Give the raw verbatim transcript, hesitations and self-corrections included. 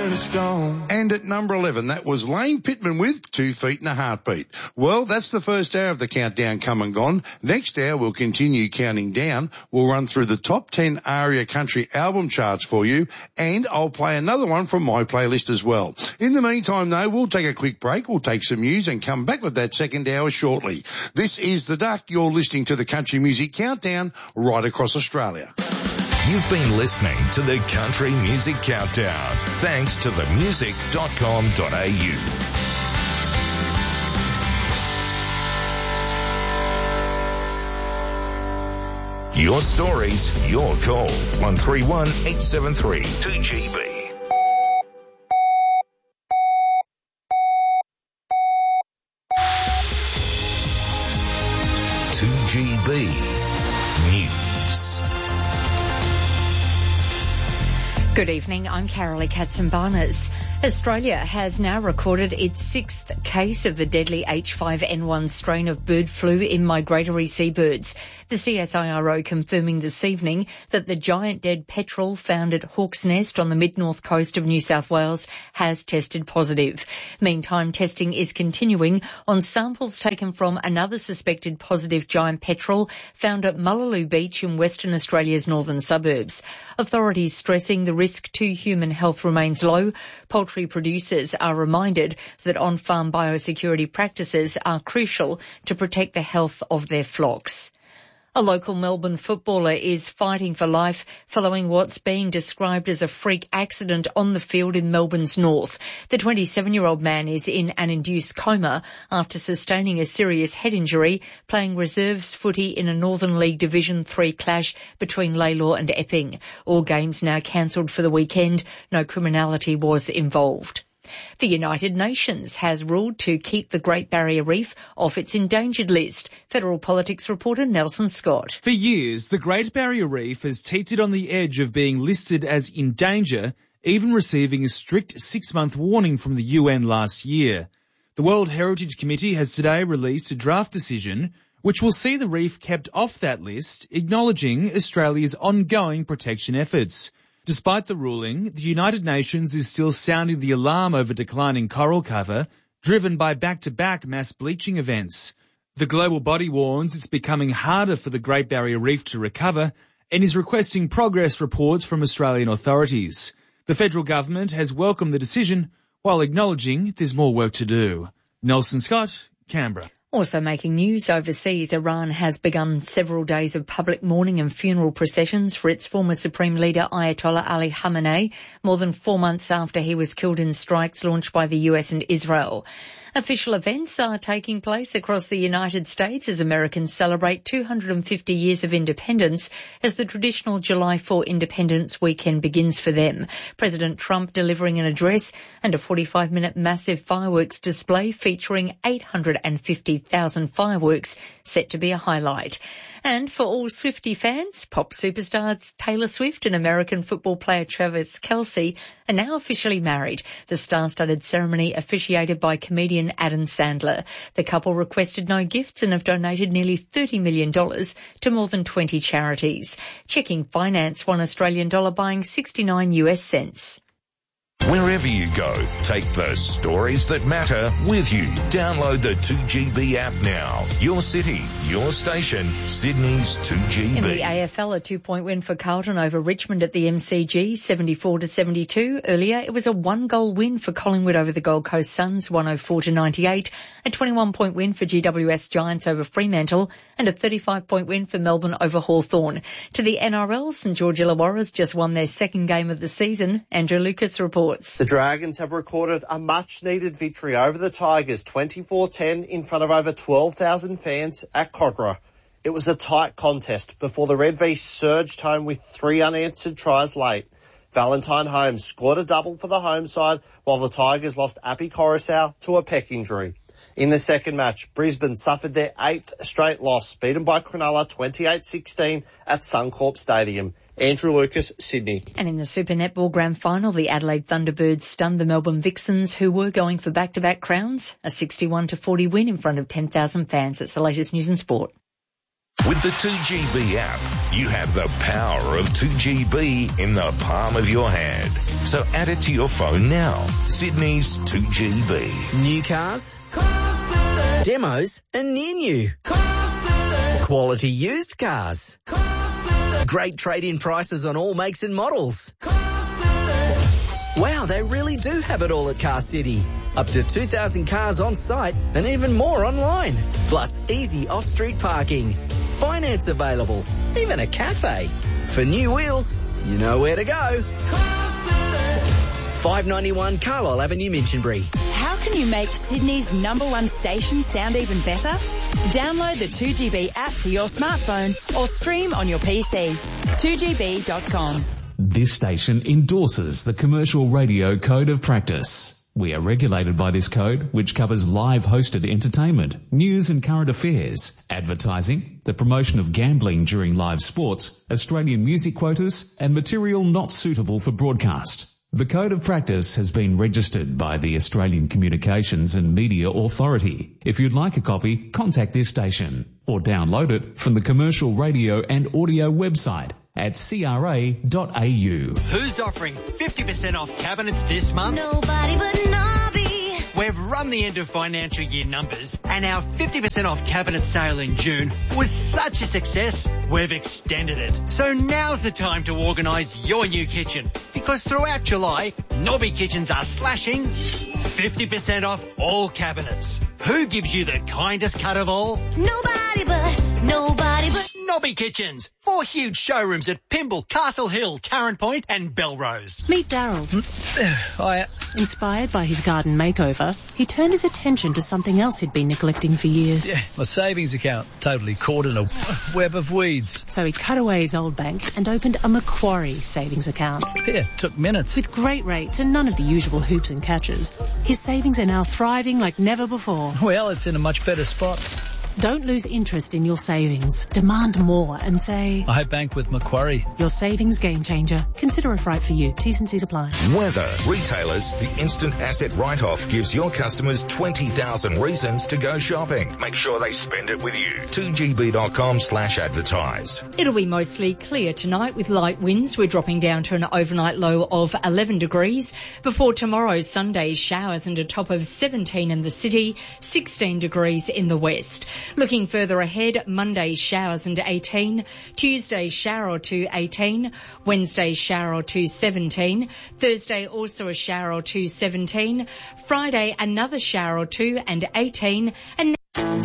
turn to stone. And at number eleven, that was Lane Pittman with Two Feet and a Heartbeat. Well, that's the first hour of the countdown come and gone. Next hour, we'll continue counting down. We'll run through the top ten ARIA country album charts for you, and I'll play another one from my playlist as well. In the meantime, though, we'll take a quick break. We'll take some news and come back with that second hour shortly. This is The Duck. You're listening to the Country Music Countdown right across Australia. You've been listening to the Country Music Countdown, thanks to the music dot com dot a u. Your stories, your call. one three one, eight seven three, two G B. two G B News. Good evening, I'm Carolee Katzenbarnes. Australia has now recorded its sixth case of the deadly H five N one strain of bird flu in migratory seabirds. The C S I R O confirming this evening that the giant dead petrel found at Hawk's Nest on the mid-north coast of New South Wales has tested positive. Meantime, testing is continuing on samples taken from another suspected positive giant petrel found at Mullaloo Beach in Western Australia's northern suburbs. Authorities stressing the risk to human health remains low. Poultry producers are reminded that on-farm biosecurity practices are crucial to protect the health of their flocks. A local Melbourne footballer is fighting for life following what's being described as a freak accident on the field in Melbourne's north. The twenty-seven-year-old man is in an induced coma after sustaining a serious head injury playing reserves footy in a Northern League Division three clash between Laylaw and Epping. All games now cancelled for the weekend. No criminality was involved. The United Nations has ruled to keep the Great Barrier Reef off its endangered list. Federal Politics reporter Nelson Scott. For years, the Great Barrier Reef has teetered on the edge of being listed as in danger, even receiving a strict six-month warning from the U N last year. The World Heritage Committee has today released a draft decision which will see the reef kept off that list, acknowledging Australia's ongoing protection efforts. Despite the ruling, the United Nations is still sounding the alarm over declining coral cover, driven by back-to-back mass bleaching events. The global body warns it's becoming harder for the Great Barrier Reef to recover and is requesting progress reports from Australian authorities. The federal government has welcomed the decision while acknowledging there's more work to do. Nelson Scott, Canberra. Also making news overseas, Iran has begun several days of public mourning and funeral processions for its former Supreme Leader Ayatollah Ali Khamenei, more than four months after he was killed in strikes launched by the U S and Israel. Official events are taking place across the United States as Americans celebrate two hundred fifty years of independence as the traditional July fourth Independence Weekend begins for them. President Trump delivering an address and a forty-five minute massive fireworks display featuring eight hundred fifty thousand fireworks set to be a highlight. And for all Swiftie fans, pop superstars Taylor Swift and American football player Travis Kelce are now officially married. The star-studded ceremony officiated by comedian Adam Sandler. The couple requested no gifts and have donated nearly thirty million dollars to more than twenty charities. Checking finance, one Australian dollar buying sixty-nine U S cents. Wherever you go, take the stories that matter with you. Download the two G B app now. Your city, your station, Sydney's two G B. In the A F L, a two-point win for Carlton over Richmond at the M C G, seventy-four to seventy-two. Earlier, it was a one-goal win for Collingwood over the Gold Coast Suns, one oh four to ninety-eight. A twenty-one point win for G W S Giants over Fremantle, and a thirty-five point win for Melbourne over Hawthorn. To the N R L, St George Illawarras just won their second game of the season. Andrew Lucas reports. The Dragons have recorded a much-needed victory over the Tigers, twenty-four ten in front of over twelve thousand fans at Kogarah. It was a tight contest before the Red V surged home with three unanswered tries late. Valentine Holmes scored a double for the home side, while the Tigers lost Appy Coruscant to a pec injury. In the second match, Brisbane suffered their eighth straight loss, beaten by Cronulla twenty-eight sixteen at Suncorp Stadium. Andrew Lucas, Sydney. And in the Super Netball Grand Final, the Adelaide Thunderbirds stunned the Melbourne Vixens, who were going for back-to-back crowns. A sixty-one to forty win in front of ten thousand fans. That's the latest news and sport. With the two G B app, you have the power of two G B in the palm of your hand. So add it to your phone now. Sydney's two G B. New cars, demos and near new. Quality used cars. Great trade-in prices on all makes and models. Wow, they really do have it all at Car City. Up to two thousand cars on site and even more online. Plus easy off-street parking. Finance available. Even a cafe. For new wheels, you know where to go. five ninety-one Carlisle Avenue, Minchinbury. How can you make Sydney's number one station sound even better? Download the two G B app to your smartphone or stream on your P C. two G B dot com. This station endorses the Commercial Radio Code of Practice. We are regulated by this code, which covers live hosted entertainment, news and current affairs, advertising, the promotion of gambling during live sports, Australian music quotas, and material not suitable for broadcast. The Code of Practice has been registered by the Australian Communications and Media Authority. If you'd like a copy, contact this station or download it from the Commercial Radio and Audio website at c r a dot a u. Who's offering fifty percent off cabinets this month? Nobody but Nobby. We've run the end of financial year numbers and our fifty percent off cabinet sale in June was such a success, we've extended it. So now's the time to organise your new kitchen because throughout July, Nobby Kitchens are slashing fifty percent off all cabinets. Who gives you the kindest cut of all? Nobody but, nobody but Nobby Kitchens. Four huge showrooms at Pymble, Castle Hill, Tarrant Point and Belrose. Meet Daryl. Hiya. Inspired by his garden makeover, he turned his attention to something else he'd been neglecting for years. Yeah, my savings account. Totally caught in a web of weeds. So he cut away his old bank and opened a Macquarie savings account. Yeah, took minutes. With great rates and none of the usual hoops and catches, his savings are now thriving like never before. Well, it's in a much better spot. Don't lose interest in your savings. Demand more and say, I bank with Macquarie. Your savings game changer. Consider if right for you. T's and C's apply. Weather. Retailers, the instant asset write-off gives your customers twenty thousand reasons to go shopping. Make sure they spend it with you. two G B dot com slash advertise. It'll be mostly clear tonight with light winds. We're dropping down to an overnight low of eleven degrees. Before tomorrow's Sunday's showers and a top of seventeen in the city, sixteen degrees in the west. Looking further ahead, Monday showers and eighteen, Tuesday shower or two, eighteen, Wednesday shower or two, seventeen, Thursday also a shower or two, seventeen, Friday another shower or two and eighteen, and